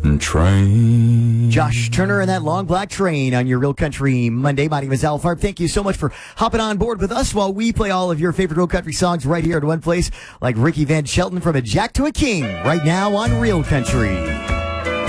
Train. Josh Turner and that long black train on your Real Country Monday. My name is Al Farb. Thank you so much for hopping on board with us while we play all of your favorite Real Country songs right here at one place, like Ricky Van Shelton from A Jack to a King, right now on Real Country.